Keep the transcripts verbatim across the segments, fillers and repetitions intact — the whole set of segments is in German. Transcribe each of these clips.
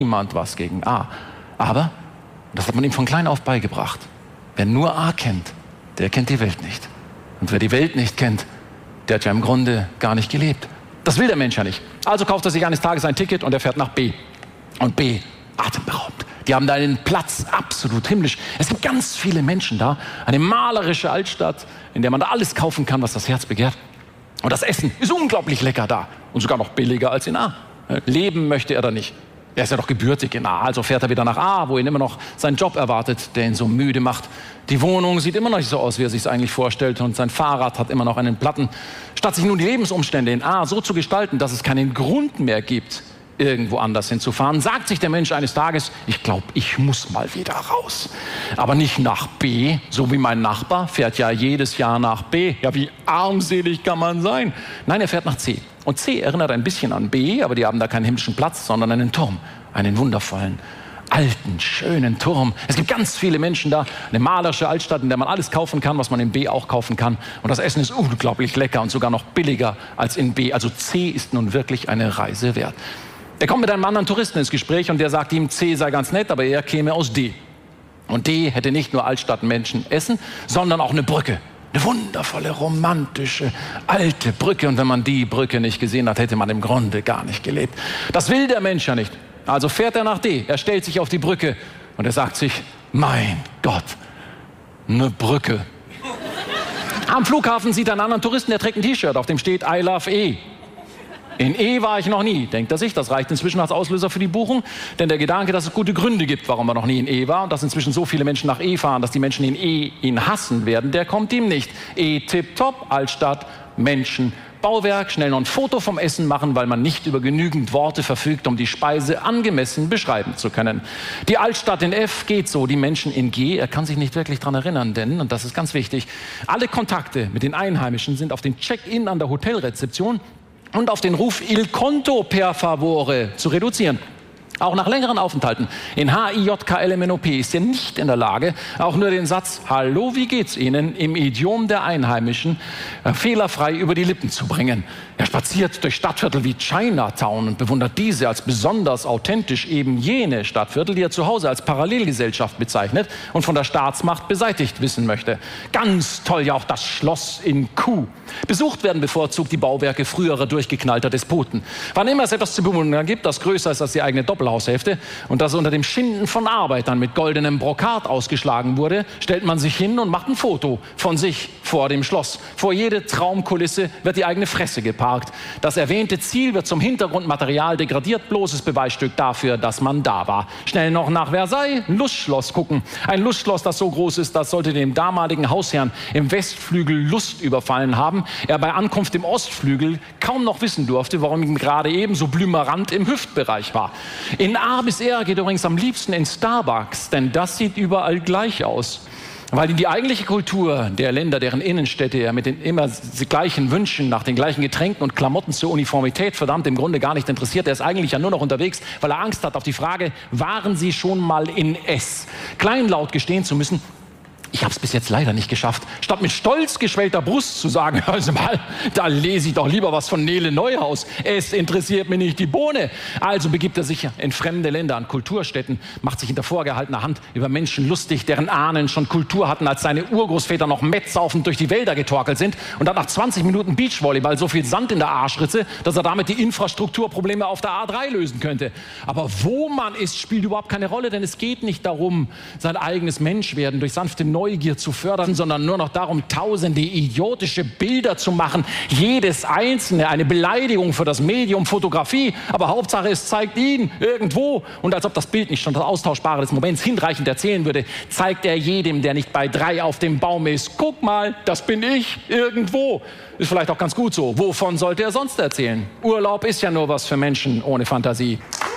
niemand was gegen A. Aber, das hat man ihm von klein auf beigebracht, wer nur A kennt, der kennt die Welt nicht. Und wer die Welt nicht kennt, der hat ja im Grunde gar nicht gelebt. Das will der Mensch ja nicht. Also kauft er sich eines Tages ein Ticket und er fährt nach B. Und B, atemberaubend. Die haben da einen Platz, absolut himmlisch. Es gibt ganz viele Menschen da. Eine malerische Altstadt, in der man da alles kaufen kann, was das Herz begehrt. Und das Essen ist unglaublich lecker da. Und sogar noch billiger als in A. Leben möchte er da nicht. Er ist ja doch gebürtig in A, also fährt er wieder nach A, wo ihn immer noch sein Job erwartet, der ihn so müde macht. Die Wohnung sieht immer noch nicht so aus, wie er sich es eigentlich vorstellt, und sein Fahrrad hat immer noch einen Platten. Statt sich nun die Lebensumstände in A so zu gestalten, dass es keinen Grund mehr gibt, irgendwo anders hinzufahren, sagt sich der Mensch eines Tages, ich glaube, ich muss mal wieder raus. Aber nicht nach B, so wie mein Nachbar fährt ja jedes Jahr nach B. Ja, wie armselig kann man sein? Nein, er fährt nach C. Und C erinnert ein bisschen an B, aber die haben da keinen himmlischen Platz, sondern einen Turm, einen wundervollen, alten, schönen Turm. Es gibt ganz viele Menschen da, eine malerische Altstadt, in der man alles kaufen kann, was man in B auch kaufen kann. Und das Essen ist unglaublich lecker und sogar noch billiger als in B. Also C ist nun wirklich eine Reise wert. Er kommt mit einem anderen Touristen ins Gespräch und der sagt ihm, C sei ganz nett, aber er käme aus D. Und D hätte nicht nur Altstadtmenschen Essen, sondern auch eine Brücke. Eine wundervolle, romantische, alte Brücke. Und wenn man die Brücke nicht gesehen hat, hätte man im Grunde gar nicht gelebt. Das will der Mensch ja nicht. Also fährt er nach D. Er stellt sich auf die Brücke und er sagt sich, mein Gott, eine Brücke. Am Flughafen sieht er einen anderen Touristen, der trägt ein T-Shirt, auf dem steht I love E. In E war ich noch nie, denkt er sich. Das reicht inzwischen als Auslöser für die Buchung. Denn der Gedanke, dass es gute Gründe gibt, warum er noch nie in E war, und dass inzwischen so viele Menschen nach E fahren, dass die Menschen in E ihn hassen werden, der kommt ihm nicht. E tipptopp, Altstadt, Menschen, Bauwerk, schnell noch ein Foto vom Essen machen, weil man nicht über genügend Worte verfügt, um die Speise angemessen beschreiben zu können. Die Altstadt in F geht so, die Menschen in G, er kann sich nicht wirklich daran erinnern, denn, und das ist ganz wichtig, alle Kontakte mit den Einheimischen sind auf den Check-in an der Hotelrezeption und auf den Ruf Il Conto per favore zu reduzieren. Auch nach längeren Aufenthalten in H I J K L M N O P ist er nicht in der Lage, auch nur den Satz Hallo, wie geht's Ihnen im Idiom der Einheimischen äh, fehlerfrei über die Lippen zu bringen. Er spaziert durch Stadtviertel wie Chinatown und bewundert diese als besonders authentisch, eben jene Stadtviertel, die er zu Hause als Parallelgesellschaft bezeichnet und von der Staatsmacht beseitigt wissen möchte. Ganz toll ja auch das Schloss in Q. Besucht werden bevorzugt die Bauwerke früherer durchgeknallter Despoten. Wann immer es etwas zu bewundern gibt, das größer ist als die eigene Doppelhaushälfte und das unter dem Schinden von Arbeitern mit goldenem Brokat ausgeschlagen wurde, stellt man sich hin und macht ein Foto von sich vor dem Schloss. Vor jede Traumkulisse wird die eigene Fresse geparkt. Das erwähnte Ziel wird zum Hintergrundmaterial degradiert, bloßes Beweisstück dafür, dass man da war. Schnell noch nach Versailles, ein Lustschloss gucken. Ein Lustschloss, das so groß ist, das sollte dem damaligen Hausherrn im Westflügel Lust überfallen haben. Er bei Ankunft im Ostflügel kaum noch wissen durfte, warum ihm gerade eben so blümerant im Hüftbereich war. In A bis R geht übrigens am liebsten in Starbucks, denn das sieht überall gleich aus. Weil ihn die eigentliche Kultur der Länder, deren Innenstädte er mit den immer gleichen Wünschen nach den gleichen Getränken und Klamotten zur Uniformität verdammt im Grunde gar nicht interessiert. Er ist eigentlich ja nur noch unterwegs, weil er Angst hat auf die Frage, waren Sie schon mal in S? Kleinlaut gestehen zu müssen, ich habe es bis jetzt leider nicht geschafft, statt mit stolz geschwellter Brust zu sagen, hören Sie mal, da lese ich doch lieber was von Nele Neuhaus. Es interessiert mich nicht die Bohne. Also begibt er sich in fremde Länder, an Kulturstätten, macht sich hinter vorgehaltener Hand über Menschen lustig, deren Ahnen schon Kultur hatten, als seine Urgroßväter noch mettsaufend durch die Wälder getorkelt sind, und hat nach zwanzig Minuten Beachvolleyball so viel Sand in der Arschritze, dass er damit die Infrastrukturprobleme auf der A drei lösen könnte. Aber wo man ist, spielt überhaupt keine Rolle, denn es geht nicht darum, sein eigenes Menschwerden durch sanfte Neugier zu fördern, sondern nur noch darum, tausende idiotische Bilder zu machen. Jedes einzelne eine Beleidigung für das Medium Fotografie. Aber Hauptsache, es zeigt ihn irgendwo. Und als ob das Bild nicht schon das Austauschbare des Moments hinreichend erzählen würde, zeigt er jedem, der nicht bei drei auf dem Baum ist. Guck mal, das bin ich irgendwo. Ist vielleicht auch ganz gut so. Wovon sollte er sonst erzählen? Urlaub ist ja nur was für Menschen ohne Fantasie.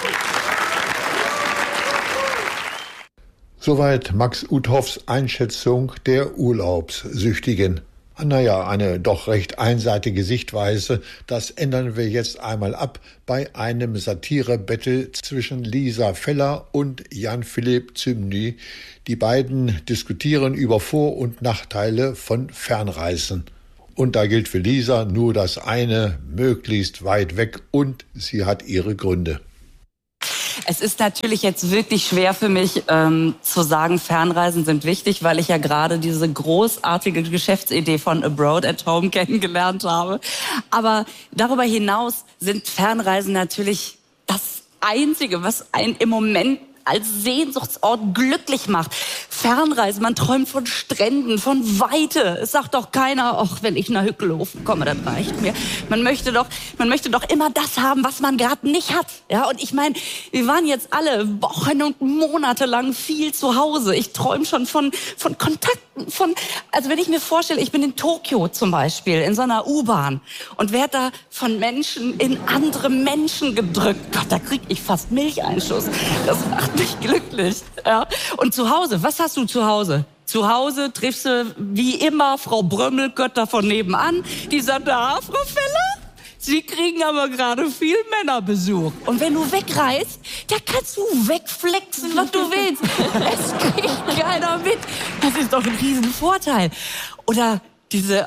Soweit Max Uthoffs Einschätzung der Urlaubssüchtigen. Naja, eine doch recht einseitige Sichtweise. Das ändern wir jetzt einmal ab bei einem Satire-Battle zwischen Lisa Feller und Jan-Philipp Zymny. Die beiden diskutieren über Vor- und Nachteile von Fernreisen. Und da gilt für Lisa nur das eine, möglichst weit weg, und sie hat ihre Gründe. Es ist natürlich jetzt wirklich schwer für mich ähm, zu sagen, Fernreisen sind wichtig, weil ich ja gerade diese großartige Geschäftsidee von Abroad at Home kennengelernt habe. Aber darüber hinaus sind Fernreisen natürlich das Einzige, was einen im Moment als Sehnsuchtsort glücklich macht. Fernreisen, man träumt von Stränden, von Weite. Es sagt doch keiner, ach, wenn ich nach Hückelhofen komme, dann reicht mir. Man möchte doch, man möchte doch immer das haben, was man gerade nicht hat. Ja, und ich meine, wir waren jetzt alle Wochen und Monate lang viel zu Hause. Ich träume schon von, von Kontakten, von, also wenn ich mir vorstelle, ich bin in Tokio zum Beispiel, in so einer U-Bahn und werde da von Menschen in andere Menschen gedrückt. Gott, da krieg ich fast Milcheinschuss. Das macht mich glücklich. Ja. Und zu Hause, was hast du zu Hause? Zu Hause triffst du wie immer Frau Brömmelkötter von nebenan, die sagt, ah, Frau Feller, Sie kriegen aber gerade viel Männerbesuch. Und wenn du wegreist, da kannst du wegflexen, was du willst. Es kriegt keiner mit. Das ist doch ein Riesenvorteil. Oder diese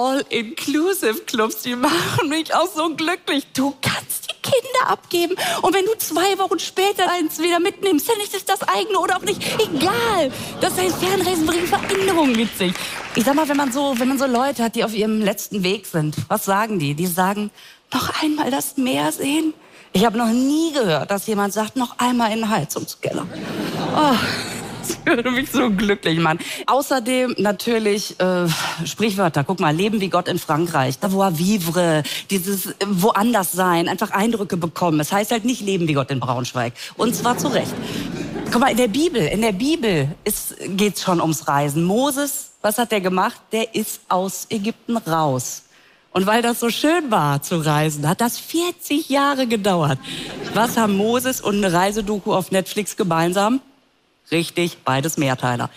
All-Inclusive-Clubs, die machen mich auch so glücklich. Du kannst die Kinder abgeben. Und wenn du zwei Wochen später eins wieder mitnimmst, dann ist es das eigene oder auch nicht. Egal. Das heißt, Fernreisen bringen Veränderungen mit sich. Ich sag mal, wenn man so, wenn man so Leute hat, die auf ihrem letzten Weg sind, was sagen die? Die sagen, noch einmal das Meer sehen. Ich habe noch nie gehört, dass jemand sagt, noch einmal in den Heizungskeller. Oh. Das würde mich so glücklich machen. Außerdem natürlich äh, Sprichwörter. Guck mal, Leben wie Gott in Frankreich. Savoir vivre, dieses äh, woanders sein, einfach Eindrücke bekommen. Es heißt halt nicht Leben wie Gott in Braunschweig. Und zwar zu Recht. Guck mal, in der Bibel, in der Bibel geht es schon ums Reisen. Moses, was hat der gemacht? Der ist aus Ägypten raus. Und weil das so schön war zu reisen, hat das vierzig Jahre gedauert. Was haben Moses und eine Reisedoku auf Netflix gemeinsam? Richtig, beides Mehrteiler.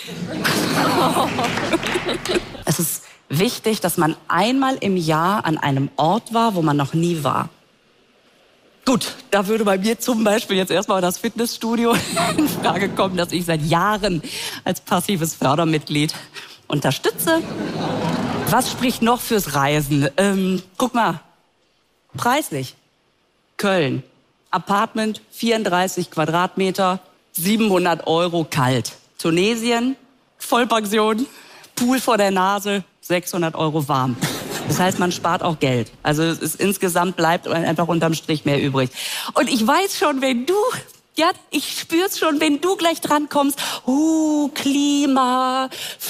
Es ist wichtig, dass man einmal im Jahr an einem Ort war, wo man noch nie war. Gut, da würde bei mir zum Beispiel jetzt erstmal das Fitnessstudio in Frage kommen, das ich seit Jahren als passives Fördermitglied unterstütze. Was spricht noch fürs Reisen? Ähm, guck mal, preislich. Köln, Apartment, vierunddreißig Quadratmeter, siebenhundert Euro kalt. Tunesien, Vollpension, Pool vor der Nase, sechshundert Euro warm. Das heißt, man spart auch Geld. Also es ist, insgesamt bleibt einfach unterm Strich mehr übrig. Und ich weiß schon, wenn du, ja, ich spür's schon, wenn du gleich drankommst, uh, Klima,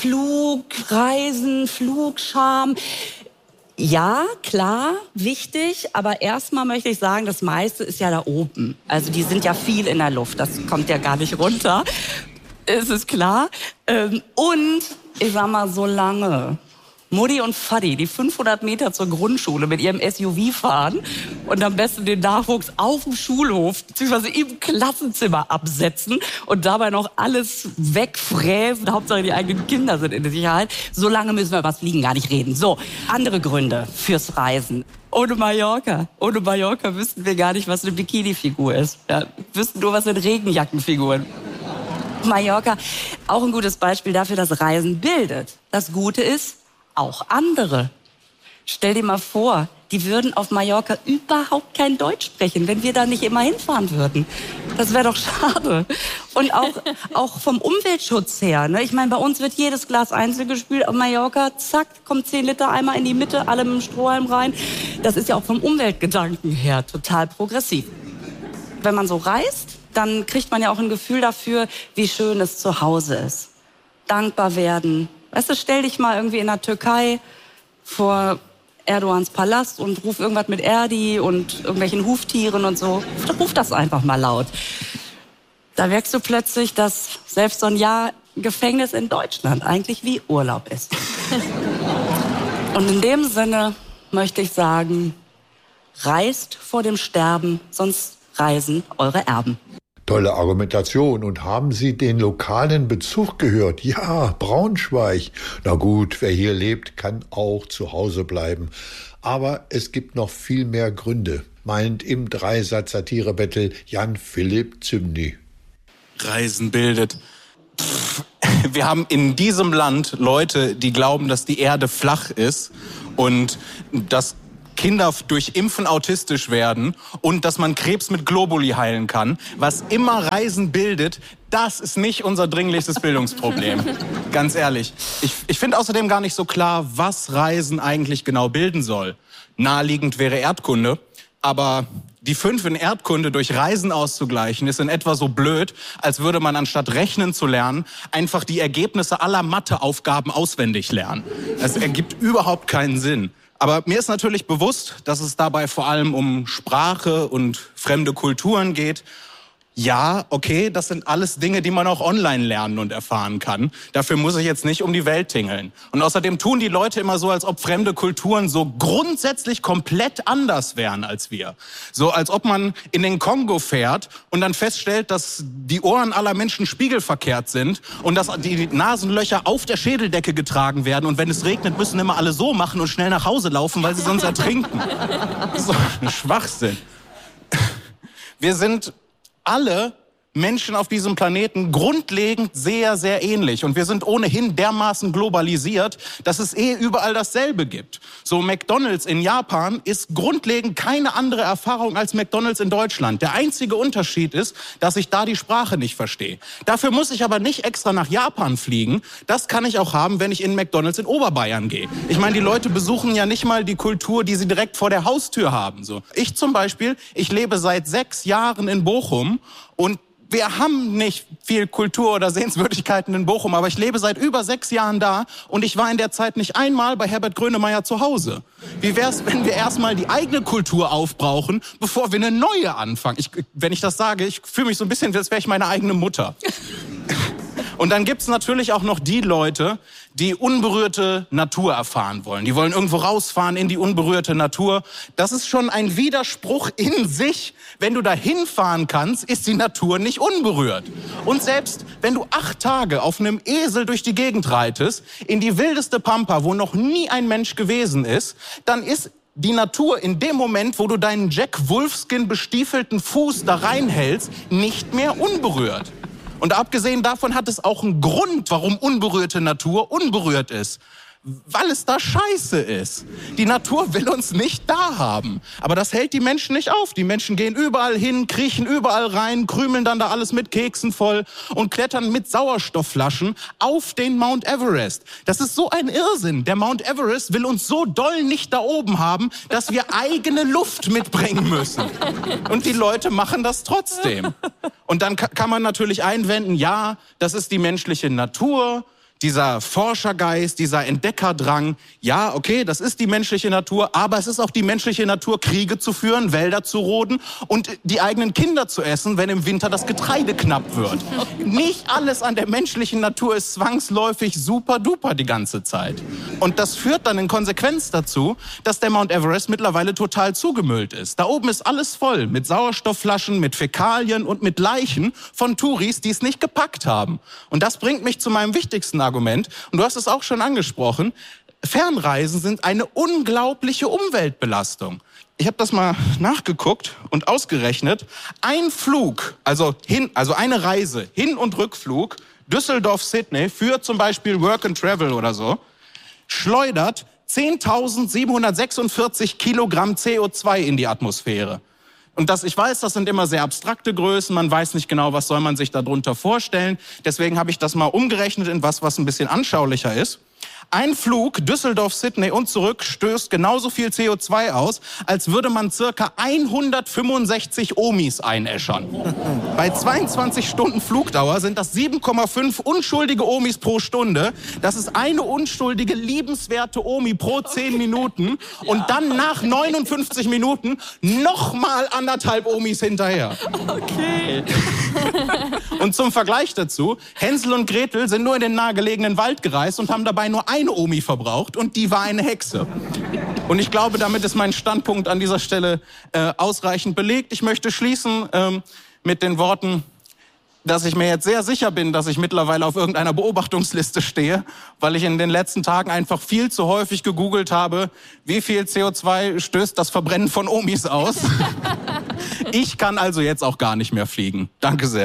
Flugreisen, Flugscham. Ja, klar, wichtig, aber erstmal möchte ich sagen, das meiste ist ja da oben. Also die sind ja viel in der Luft, das kommt ja gar nicht runter, es ist klar. Und ich sag mal, so lange Mutti und Vati, die fünfhundert Meter zur Grundschule mit ihrem S U V fahren und am besten den Nachwuchs auf dem Schulhof bzw. im Klassenzimmer absetzen und dabei noch alles wegfräsen. Hauptsache die eigenen Kinder sind in der Sicherheit. So lange müssen wir über das Fliegen gar nicht reden. So, andere Gründe fürs Reisen. Ohne Mallorca. Ohne Mallorca wüssten wir gar nicht, was eine Bikini-Figur ist. Ja, wüssten nur, was sind Regenjackenfiguren. Mallorca, auch ein gutes Beispiel dafür, dass Reisen bildet. Das Gute ist, auch andere. Stell dir mal vor, die würden auf Mallorca überhaupt kein Deutsch sprechen, wenn wir da nicht immer hinfahren würden. Das wäre doch schade. Und auch, auch vom Umweltschutz her. Ne? Ich meine, bei uns wird jedes Glas einzeln gespült. Auf Mallorca, zack, kommt zehn Liter Eimer in die Mitte, alle mit dem Strohhalm rein. Das ist ja auch vom Umweltgedanken her total progressiv. Wenn man so reist, dann kriegt man ja auch ein Gefühl dafür, wie schön es zu Hause ist. Dankbar werden. Weißt du, stell dich mal irgendwie in der Türkei vor Erdogans Palast und ruf irgendwas mit Erdi und irgendwelchen Huftieren und so. Ruf das einfach mal laut. Da merkst du plötzlich, dass selbst so ein Jahr Gefängnis in Deutschland eigentlich wie Urlaub ist. Und in dem Sinne möchte ich sagen, reist vor dem Sterben, sonst reisen eure Erben. Tolle Argumentation. Und haben Sie den lokalen Bezug gehört? Ja, Braunschweig. Na gut, wer hier lebt, kann auch zu Hause bleiben. Aber es gibt noch viel mehr Gründe, meint im Dreisatz-Satire-Battle Jan-Philipp Zymny. Reisen bildet. Pff, wir haben in diesem Land Leute, die glauben, dass die Erde flach ist und das Kinder durch Impfen autistisch werden und dass man Krebs mit Globuli heilen kann. Was immer Reisen bildet, das ist nicht unser dringlichstes Bildungsproblem. Ganz ehrlich. Ich, ich finde außerdem gar nicht so klar, was Reisen eigentlich genau bilden soll. Naheliegend wäre Erdkunde, aber die fünf in Erdkunde durch Reisen auszugleichen, ist in etwa so blöd, als würde man anstatt rechnen zu lernen, einfach die Ergebnisse aller Matheaufgaben auswendig lernen. Das ergibt überhaupt keinen Sinn. Aber mir ist natürlich bewusst, dass es dabei vor allem um Sprache und fremde Kulturen geht. Ja, okay, das sind alles Dinge, die man auch online lernen und erfahren kann. Dafür muss ich jetzt nicht um die Welt tingeln. Und außerdem tun die Leute immer so, als ob fremde Kulturen so grundsätzlich komplett anders wären als wir. So als ob man in den Kongo fährt und dann feststellt, dass die Ohren aller Menschen spiegelverkehrt sind und dass die Nasenlöcher auf der Schädeldecke getragen werden und wenn es regnet, müssen immer alle so machen und schnell nach Hause laufen, weil sie sonst ertrinken. So ein Schwachsinn. Wir sind alle Menschen auf diesem Planeten grundlegend sehr, sehr ähnlich. Und wir sind ohnehin dermaßen globalisiert, dass es eh überall dasselbe gibt. So McDonald's in Japan ist grundlegend keine andere Erfahrung als McDonald's in Deutschland. Der einzige Unterschied ist, dass ich da die Sprache nicht verstehe. Dafür muss ich aber nicht extra nach Japan fliegen. Das kann ich auch haben, wenn ich in McDonald's in Oberbayern gehe. Ich meine, die Leute besuchen ja nicht mal die Kultur, die sie direkt vor der Haustür haben. So. Ich zum Beispiel, ich lebe seit sechs Jahren in Bochum und wir haben nicht viel Kultur oder Sehenswürdigkeiten in Bochum, aber ich lebe seit über sechs Jahren da und ich war in der Zeit nicht einmal bei Herbert Grönemeyer zu Hause. Wie wär's, wenn wir erstmal die eigene Kultur aufbrauchen, bevor wir eine neue anfangen? Ich, wenn ich das sage, ich fühle mich so ein bisschen, als wäre ich meine eigene Mutter. Und dann gibt's natürlich auch noch die Leute, die unberührte Natur erfahren wollen. Die wollen irgendwo rausfahren in die unberührte Natur. Das ist schon ein Widerspruch in sich. Wenn du da hinfahren kannst, ist die Natur nicht unberührt. Und selbst wenn du acht Tage auf einem Esel durch die Gegend reitest, in die wildeste Pampa, wo noch nie ein Mensch gewesen ist, dann ist die Natur in dem Moment, wo du deinen Jack Wolfskin bestiefelten Fuß da reinhältst, nicht mehr unberührt. Und abgesehen davon hat es auch einen Grund, warum unberührte Natur unberührt ist. Weil es da scheiße ist. Die Natur will uns nicht da haben. Aber das hält die Menschen nicht auf. Die Menschen gehen überall hin, kriechen überall rein, krümeln dann da alles mit Keksen voll und klettern mit Sauerstoffflaschen auf den Mount Everest. Das ist so ein Irrsinn. Der Mount Everest will uns so doll nicht da oben haben, dass wir eigene Luft mitbringen müssen. Und die Leute machen das trotzdem. Und dann kann man natürlich einwenden, ja, das ist die menschliche Natur. Dieser Forschergeist, dieser Entdeckerdrang, ja, okay, das ist die menschliche Natur, aber es ist auch die menschliche Natur, Kriege zu führen, Wälder zu roden und die eigenen Kinder zu essen, wenn im Winter das Getreide knapp wird. Nicht alles an der menschlichen Natur ist zwangsläufig super duper die ganze Zeit. Und das führt dann in Konsequenz dazu, dass der Mount Everest mittlerweile total zugemüllt ist. Da oben ist alles voll mit Sauerstoffflaschen, mit Fäkalien und mit Leichen von Touris, die es nicht gepackt haben. Und das bringt mich zu meinem wichtigsten Argument. Argument. Und du hast es auch schon angesprochen, Fernreisen sind eine unglaubliche Umweltbelastung. Ich habe das mal nachgeguckt und ausgerechnet. Ein Flug, also, hin, also eine Reise, Hin- und Rückflug, Düsseldorf-Sydney für zum Beispiel Work and Travel oder so, schleudert zehntausendsiebenhundertsechsundvierzig Kilogramm C O zwei in die Atmosphäre. Und das, ich weiß, das sind immer sehr abstrakte Größen, man weiß nicht genau, was soll man sich darunter vorstellen. Deswegen habe ich das mal umgerechnet in was, was ein bisschen anschaulicher ist. Ein Flug Düsseldorf-Sydney und zurück stößt genauso viel C O zwei aus, als würde man circa hundertfünfundsechzig Omis einäschern. Bei zweiundzwanzig Stunden Flugdauer sind das sieben Komma fünf unschuldige Omis pro Stunde. Das ist eine unschuldige, liebenswerte Omi pro zehn Minuten. Und dann nach neunundfünfzig Minuten nochmal anderthalb Omis hinterher. Okay. Und zum Vergleich dazu, Hänsel und Gretel sind nur in den nahegelegenen Wald gereist und haben dabei nur eine Omi verbraucht und die war eine Hexe. Und ich glaube, damit ist mein Standpunkt an dieser Stelle äh, ausreichend belegt. Ich möchte schließen ähm, mit den Worten, dass ich mir jetzt sehr sicher bin, dass ich mittlerweile auf irgendeiner Beobachtungsliste stehe, weil ich in den letzten Tagen einfach viel zu häufig gegoogelt habe, wie viel C O zwei stößt das Verbrennen von Omis aus. Ich kann also jetzt auch gar nicht mehr fliegen. Danke sehr.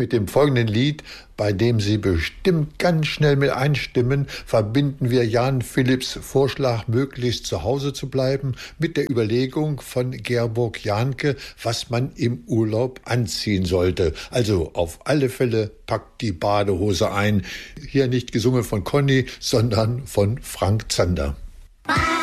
Mit dem folgenden Lied, bei dem Sie bestimmt ganz schnell mit einstimmen, verbinden wir Jan Philipps Vorschlag, möglichst zu Hause zu bleiben, mit der Überlegung von Gerburg Jahnke, was man im Urlaub anziehen sollte. Also auf alle Fälle packt die Badehose ein. Hier nicht gesungen von Conny, sondern von Frank Zander. Bye.